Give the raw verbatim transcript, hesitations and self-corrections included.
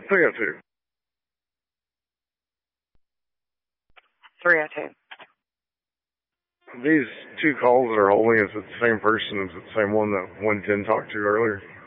three oh two. three oh two. These two calls that are holding, is it the same person? Is it the same one that one ten talked to earlier?